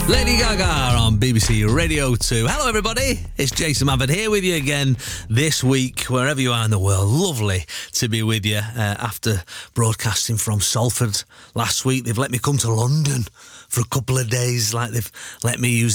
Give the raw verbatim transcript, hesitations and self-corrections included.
Lady Gaga on B B C Radio two. Hello everybody, it's Jason Mavard here with you again this week, wherever you are in the world. Lovely to be with you uh, after broadcasting from Salford last week. They've let me come to London for a couple of days, like they've let me use